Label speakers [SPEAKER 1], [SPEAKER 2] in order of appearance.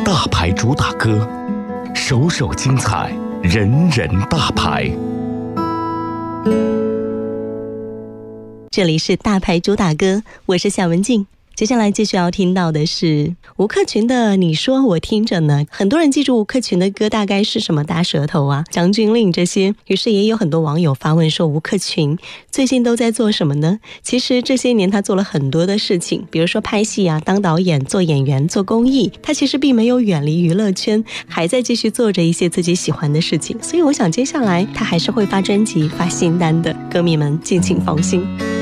[SPEAKER 1] 大牌主打歌，首首精彩，人人大牌。
[SPEAKER 2] 这里是大牌主打歌，我是夏文静。接下来继续要听到的是吴克群的你说我听着呢。很多人记住吴克群的歌大概是什么大舌头啊、将军令这些，于是也有很多网友发问说吴克群最近都在做什么呢？其实这些年他做了很多的事情，比如说拍戏啊、当导演、做演员、做公益，他其实并没有远离娱乐圈，还在继续做着一些自己喜欢的事情，所以我想接下来他还是会发专辑、发新单的，歌迷们敬请放心。